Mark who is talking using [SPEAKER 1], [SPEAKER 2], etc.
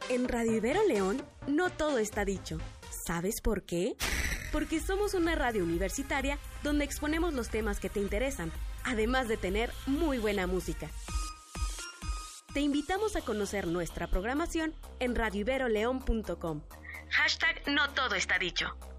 [SPEAKER 1] En Radio Ibero León, no todo está dicho. ¿Sabes por qué? Porque somos una radio universitaria donde exponemos los temas que te interesan, además de tener muy buena música. Te invitamos a conocer nuestra programación en radioiberoleón.com. #No todo está dicho.